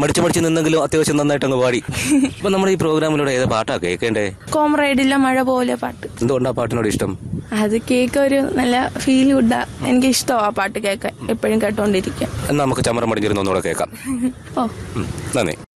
മടിച്ചു നിന്നെങ്കിലും അത്യാവശ്യം നന്നായിട്ട് അങ്ങ് പാടി. അപ്പൊ നമ്മുടെ ഈ പ്രോഗ്രാമിലൂടെ ഏത് പാട്ടാ കേൾക്കേണ്ടേ? കോമ്രേഡിലെ മഴ പോലെ പാട്ട്. എന്തുകൊണ്ടാ പാട്ടിനോട് ഇഷ്ടം? അത് കേൾക്കാൻ ഒരു നല്ല ഫീൽ ഗുഡാ. എനിക്ക് ഇഷ്ടമാ പാട്ട് കേൾക്കാൻ, എപ്പോഴും കേട്ടോണ്ടിരിക്കാം. എന്നാ നമുക്ക് ചമരം മടിഞ്ഞിരുന്നൊന്നുകൂടെ കേൾക്കാം. ഓ, നന്ദി.